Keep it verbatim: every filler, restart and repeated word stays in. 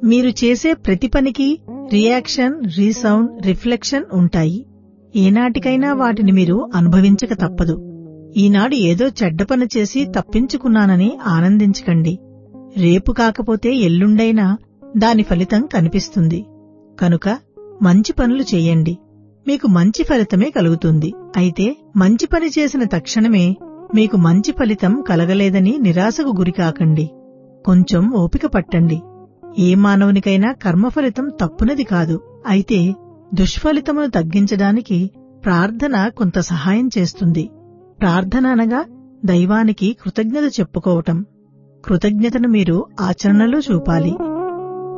మీరు చేసే ప్రతి పనికి రియాక్షన్, రీసౌండ్, రిఫ్లెక్షన్ ఉంటాయి. ఏనాటికైనా వాటిని మీరు అనుభవించక తప్పదు. ఈనాడు ఏదో చెడ్డ పని చేసి తప్పించుకున్నానని ఆనందించకండి. రేపు కాకపోతే ఎల్లుండైనా దాని ఫలితం కనిపిస్తుంది. కనుక మంచి పనులు చెయ్యండి, మీకు మంచి ఫలితమే కలుగుతుంది. అయితే మంచి పని చేసిన తక్షణమే మీకు మంచి ఫలితం కలగలేదని నిరాశకు గురికాకండి. కొంచెం ఓపిక పట్టండి. ఏ మానవునికైనా కర్మఫలితం తప్పునది కాదు. అయితే దుష్ఫలితమును తగ్గించడానికి ప్రార్థన కొంత సహాయం చేస్తుంది. ప్రార్థన అనగా దైవానికి కృతజ్ఞత చెప్పుకోవటం. కృతజ్ఞతను మీరు ఆచరణలో చూపాలి.